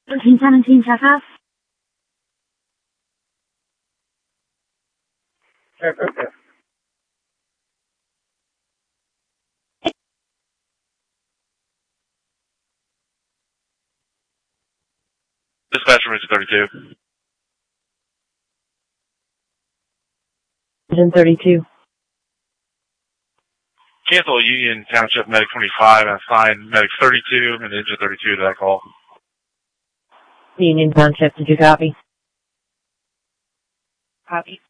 1317, check off. Dispatcher, Region 32. Region 32. Cancel Union Township Medic 25 and assign Medic 32 and Engine 32 to that call. Union Township, did you copy? Copy.